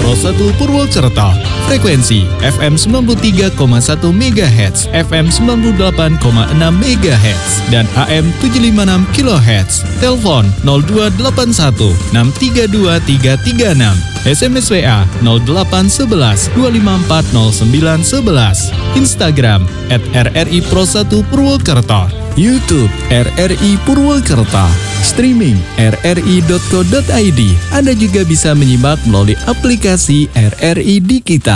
Pro 1 Purwokerto. Frekuensi FM 93,1 MHz, FM 98,6 MHz, dan AM 756 kHz. Telepon 0281 632 336. SMS WA 0811 254 0911. Instagram @RRI Pro 1 Purwokerto. YouTube RRI Purwokerto. Streaming rri.co.id. Anda juga bisa menyimak melalui aplikasi RRI di kita.